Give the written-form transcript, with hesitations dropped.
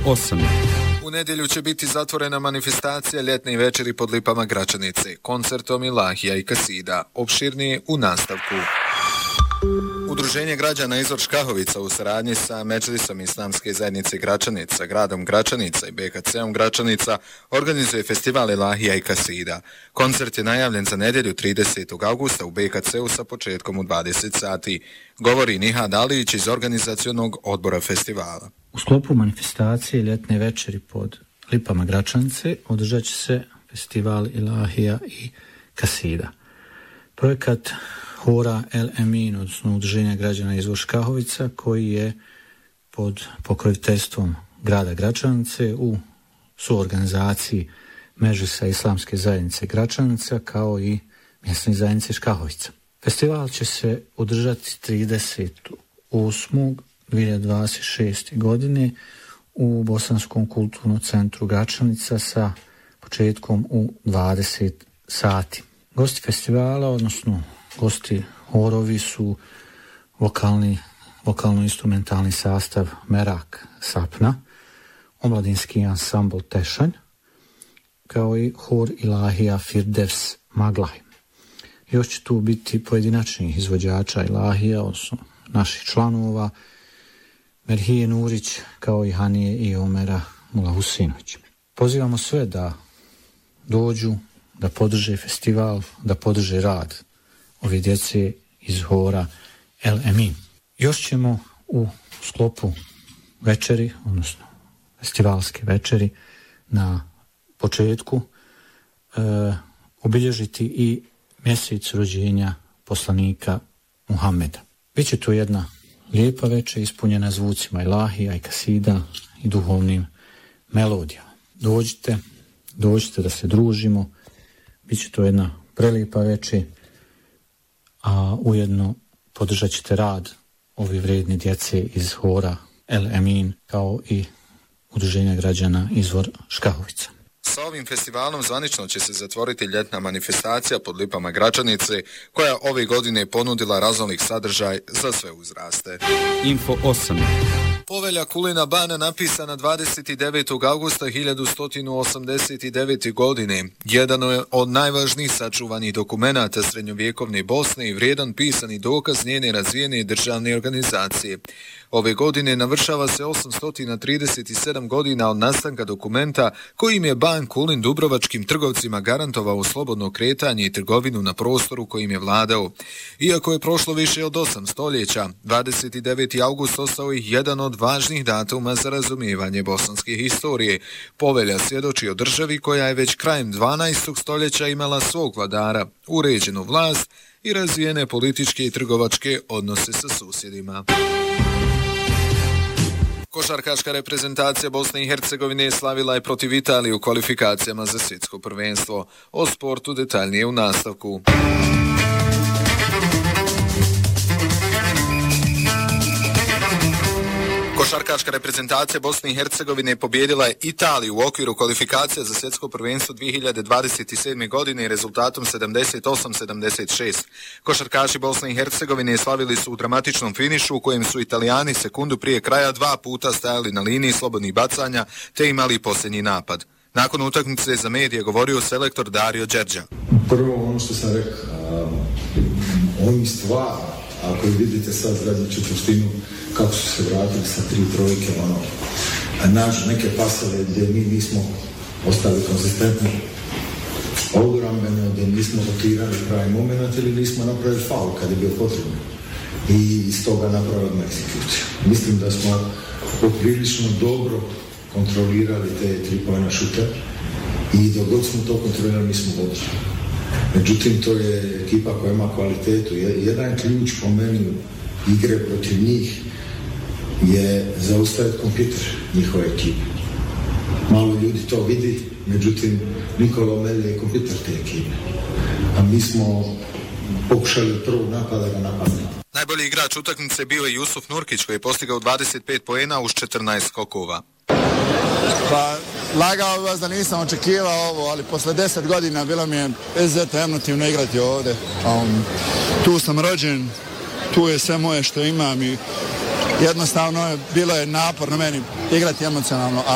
8. U nedjelju će biti zatvorena manifestacija Ljetne večeri pod lipama Gračanice, koncertom Ilahija i Kasida. Opširnije u nastavku. Udruženje građana Izvor Škahovica u saradnji sa Medžlisom Islamske zajednice Gračanica, gradom Gračanica i BKC-om Gračanica organizuje festival Ilahija i Kasida. Koncert je najavljen za nedjelju 30. augusta u BKC-u sa početkom u 20 sati. Govori Nihad Alić iz organizacionog odbora festivala. U sklopu manifestacije Ljetne večeri pod lipama Gračanice održat će se festival Ilahija i Kasida. Projekat Hora El Emin, odnosno Udruženja građana Izvor Škahovica, koji je pod pokroviteljstvom grada Gračanice u suorganizaciji Medžlisa Islamske zajednice Gračanica kao i mjesne zajednice Škahovica. Festival će se održati 30.8.2026. godine u Bosanskom kulturnom centru Gračanica sa početkom u 20 sati. Gosti festivala, odnosno gosti horovi su vokalno-instrumentalni sastav Merak Sapna, omladinski ansambl Tešanj, kao i hor Ilahija Firdevs Maglaj. Još će tu biti pojedinačnih izvođača Ilahija, odnosno naših članova, Merhije Nurić, kao i Hanije i Omera Mulahusinović. Pozivamo sve da dođu, da podrže festival, da podrže rad ove djece iz hora El Emin. Još ćemo u sklopu večeri, odnosno festivalske večeri, na početku obilježiti i mjesec rođenja poslanika Muhameda. Biće to jedna lijepa večer ispunjena zvucima Ilahija i Kasida i duhovnim melodijama. Dođite da se družimo. Biće to jedna prelijepa večer, a ujedno podržat ćete rad ove vrijedne djece iz hora El Emin kao i Udruženja građana Izvor Škahovica. Sa ovim festivalom zvanično će se zatvoriti ljetna manifestacija pod lipama Gračanice, koja ove godine ponudila raznolik sadržaj za sve uzraste. Info 8. Povelja Kulina Bana napisana 29. augusta 1189. godine. Jedan je od najvažnijih sačuvanih dokumenata srednjovjekovne Bosne i vrijedan pisani dokaz njene razvijene državne organizacije. Ove godine navršava se 837 godina od nastanka dokumenta kojim je ban Kulin dubrovačkim trgovcima garantovao slobodno kretanje i trgovinu na prostoru kojim je vladao. Iako je prošlo više od 8 stoljeća, 29. august ostao je jedan od važnih datuma za razumijevanje bosanske historije. Povelja svjedoči o državi koja je već krajem 12. stoljeća imala svog vladara, uređenu vlast i razvijene političke i trgovačke odnose sa susjedima. Košarkaška reprezentacija Bosne i Hercegovine slavila je protiv Italije u kvalifikacijama za svjetsko prvenstvo. O sportu detaljnije u nastavku. Košarkaška reprezentacija Bosne i Hercegovine pobijedila je Italiju u okviru kvalifikacija za svjetsko prvenstvo 2027. godine rezultatom 78-76. Košarkaši Bosne i Hercegovine slavili su u dramatičnom finišu u kojem su Italijani sekundu prije kraja 2 puta stajali na liniji slobodnih bacanja te imali posljednji napad. Nakon utakmice za medije govorio selektor Dario Đerđa. Prvo ono što sam rekao, oni stvari, ako vidite sad zadnju četvrtinu, kako su se vratili sa 3 trojke, nađu neke pasove gdje mi nismo ostali konzistentni, odbrambeno, gdje nismo rotirali pravi moment ili nismo napravili faul kad je bio potrebno. I iz toga napravili egzekuciju. Mislim da smo poprilično dobro kontrolirali te 3-pojena šuta i dok god smo to kontrolirali mi smo vodili. Međutim, to je ekipa koja ima kvalitetu. Jedan ključ po meni igre protiv njih je zaustaviti kompjuter njihove ekipe. Malo ljudi to vidi, međutim, Nikola Omelje je kompjuter te ekipe. A mi smo pokušali od prvog napada ga napadati. Najbolji igrač utakmice bio je Jusuf Nurkić koji je postigao 25 poena uz 14 skokova. Pa, lagao vas da nisam očekivao ovo, ali posle 10 godina bilo mi je izuzetno emotivno igrati ovde. Tu sam rođen, tu je sve moje što imam i jednostavno bilo je naporno meni igrati emocionalno.